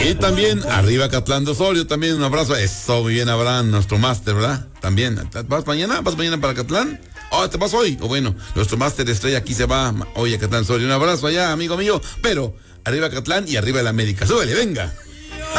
Y también arriba Catlán de Osorio, también un abrazo. Eso, muy bien, Abraham, nuestro máster, ¿verdad? También. ¿Vas mañana? ¿Vas mañana para Catlán? Oh, ¿te vas hoy? O bueno, nuestro máster estrella aquí se va hoy a Catlán de Osorio. Un abrazo allá, amigo mío. Pero arriba Catlán y arriba la América. Súbele, venga.